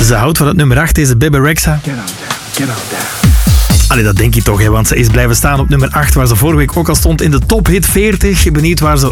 Ze houdt van het nummer 8, deze Bebe Rexha. Get on down, get on down. Allee, dat denk je toch, hè, want ze is blijven staan op nummer 8, waar ze vorige week ook al stond in de Top Hit 40. Benieuwd waar ze